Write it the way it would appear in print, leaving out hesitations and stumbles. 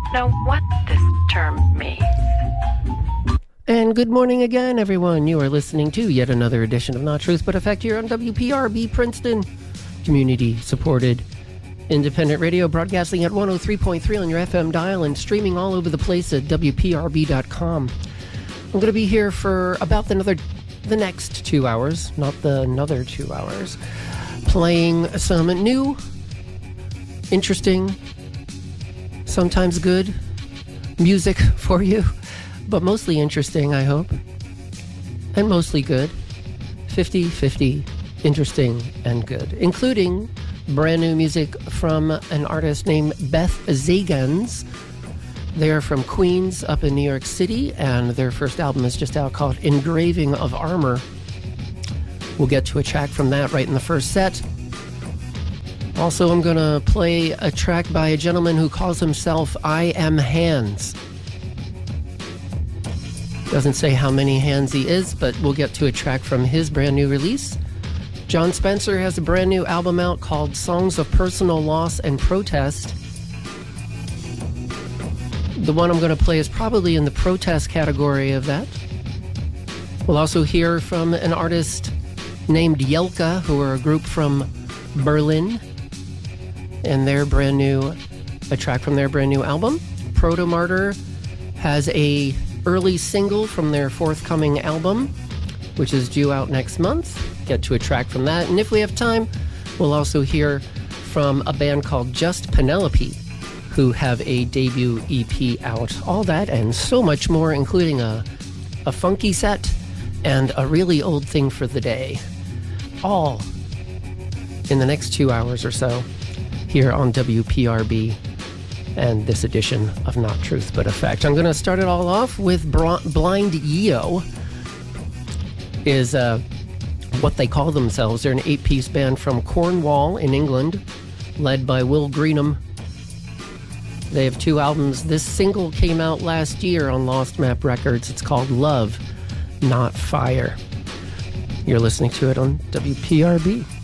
know what this term means. And good morning again, everyone. You are listening to yet another edition of Not Truth But Effect here on WPRB Princeton, community-supported independent radio, broadcasting at 103.3 on your FM dial and streaming all over the place at WPRB.com. I'm going to be here for about the next 2 hours, not the another 2 hours, playing some new, interesting, sometimes good music for you, but mostly interesting, I hope, and mostly good. 50-50, interesting and good, including brand new music from an artist named Beth Zagans. They are from Queens up in New York City, and their first album is just out called Engraving of Armor. We'll get to a track from that right in the first set. Also, I'm going to play a track by a gentleman who calls himself I Am Hands. Doesn't say how many hands he is, but we'll get to a track from his brand new release. John Spencer has a brand new album out called Songs of Personal Loss and Protest. The one I'm going to play is probably in the protest category of that. We'll also hear from an artist named Yelka, who are a group from Berlin, and a track from their brand new album. Proto-Martyr has a early single from their forthcoming album, which is due out next month. Get to a track from that. And if we have time, we'll also hear from a band called Just Penelope, who have a debut EP out. All that and so much more, including a funky set and a really old thing for the day. All in the next 2 hours or so here on WPRB and this edition of Not Truth But Effect. I'm going to start it all off with Blind Yeo is what they call themselves. They're an 8-piece band from Cornwall in England, led by Will Greenham. They have 2 albums. This single came out last year on Lost Map Records. It's called Love, Not Fire. You're listening to it on WPRB.